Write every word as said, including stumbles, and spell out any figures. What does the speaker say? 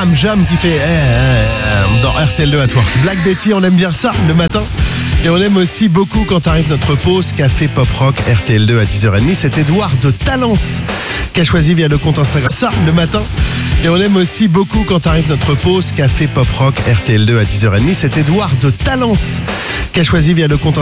Jam Jam qui fait eh, eh, dans R T L deux à toi. Black Betty, on aime bien ça le matin. Et on aime aussi beaucoup quand arrive notre pause Café Pop Rock R T L deux à dix heures trente. C'est Edouard de Talence qui a choisi via le compte Instagram ça le matin. Et on aime aussi beaucoup quand arrive notre pause Café Pop Rock R T L deux à dix heures trente. C'est Edouard de Talence qui a choisi via le compte